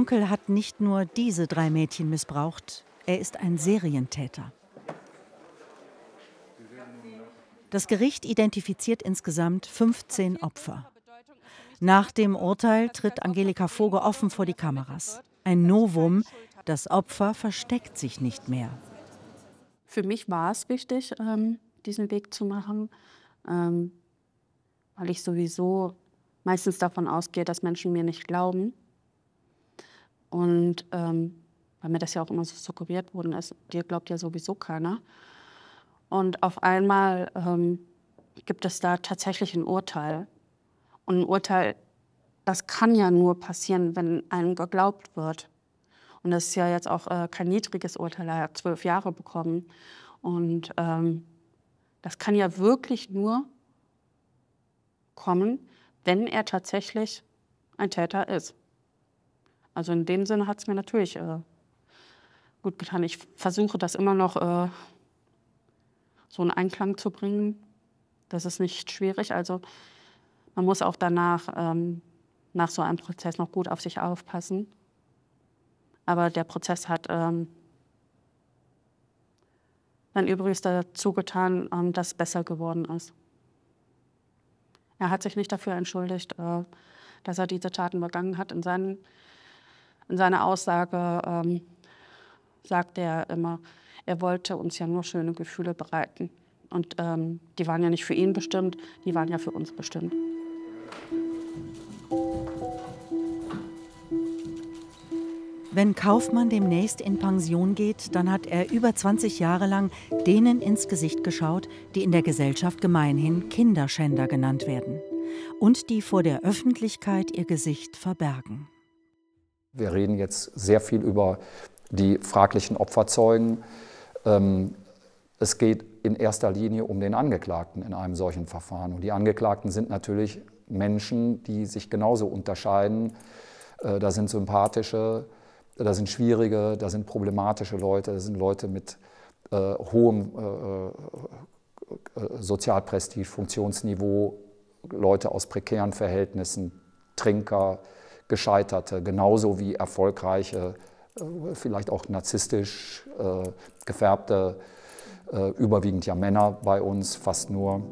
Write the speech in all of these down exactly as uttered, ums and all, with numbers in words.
Onkel hat nicht nur diese drei Mädchen missbraucht, er ist ein Serientäter. Das Gericht identifiziert insgesamt fünfzehn Opfer. Nach dem Urteil tritt Angelika Voge offen vor die Kameras. Ein Novum, das Opfer versteckt sich nicht mehr. Für mich war es wichtig, ähm, diesen Weg zu machen, ähm, weil ich sowieso meistens davon ausgehe, dass Menschen mir nicht glauben. Und ähm, weil mir das ja auch immer so suggeriert worden ist, dir glaubt ja sowieso keiner. Und auf einmal ähm, gibt es da tatsächlich ein Urteil. Und ein Urteil, das kann ja nur passieren, wenn einem geglaubt wird. Und das ist ja jetzt auch äh, kein niedriges Urteil, er hat zwölf Jahre bekommen. Und ähm, das kann ja wirklich nur kommen, wenn er tatsächlich ein Täter ist. Also in dem Sinne hat es mir natürlich äh, gut getan. Ich versuche das immer noch äh, so in Einklang zu bringen. Das ist nicht schwierig. Also man muss auch danach, ähm, nach so einem Prozess noch gut auf sich aufpassen. Aber der Prozess hat ähm, dann übrigens dazu getan, ähm, dass es besser geworden ist. Er hat sich nicht dafür entschuldigt, äh, dass er diese Taten begangen hat. In, seinen, in seiner Aussage ähm, sagt er immer, er wollte uns ja nur schöne Gefühle bereiten. Und ähm, die waren ja nicht für ihn bestimmt, die waren ja für uns bestimmt. Wenn Kaufmann demnächst in Pension geht, dann hat er über zwanzig Jahre lang denen ins Gesicht geschaut, die in der Gesellschaft gemeinhin Kinderschänder genannt werden und die vor der Öffentlichkeit ihr Gesicht verbergen. Wir reden jetzt sehr viel über die fraglichen Opferzeugen. Es geht in erster Linie um den Angeklagten in einem solchen Verfahren. Und die Angeklagten sind natürlich Menschen, die sich genauso unterscheiden. Da sind sympathische, da sind schwierige, da sind problematische Leute, da sind Leute mit äh, hohem äh, äh, Sozialprestige, Funktionsniveau, Leute aus prekären Verhältnissen, Trinker, Gescheiterte, genauso wie erfolgreiche, äh, vielleicht auch narzisstisch äh, gefärbte, äh, überwiegend ja Männer bei uns, fast nur.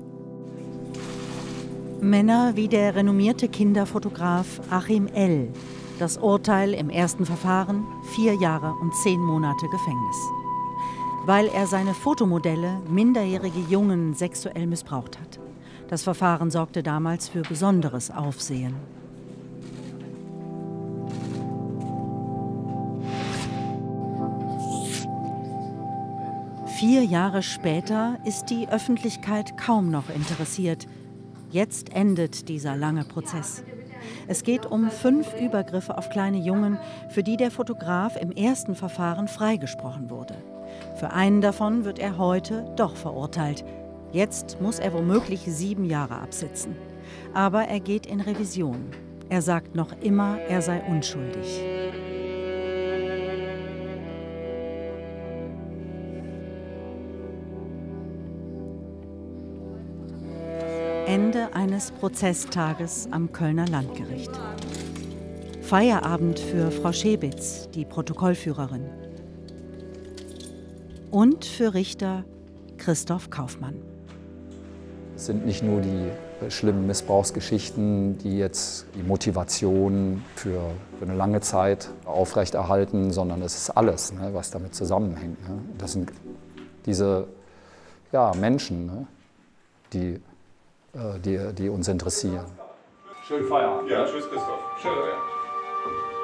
Männer wie der renommierte Kinderfotograf Achim L. Das Urteil im ersten Verfahren, vier Jahre und zehn Monate Gefängnis. Weil er seine Fotomodelle, minderjährige Jungen, sexuell missbraucht hat. Das Verfahren sorgte damals für besonderes Aufsehen. Vier Jahre später ist die Öffentlichkeit kaum noch interessiert. Jetzt endet dieser lange Prozess. Es geht um fünf Übergriffe auf kleine Jungen, für die der Fotograf im ersten Verfahren freigesprochen wurde. Für einen davon wird er heute doch verurteilt. Jetzt muss er womöglich sieben Jahre absitzen. Aber er geht in Revision. Er sagt noch immer, er sei unschuldig. Ende eines Prozesstages am Kölner Landgericht. Feierabend für Frau Schebitz, die Protokollführerin. Und für Richter Christoph Kaufmann. Es sind nicht nur die schlimmen Missbrauchsgeschichten, die jetzt die Motivation für, für eine lange Zeit aufrechterhalten, sondern es ist alles, ne, was damit zusammenhängt. Ne? Das sind diese ja, Menschen, ne, die Die, die uns interessieren. Schönen Feierabend. Ja, tschüss Christoph. Schön, ja.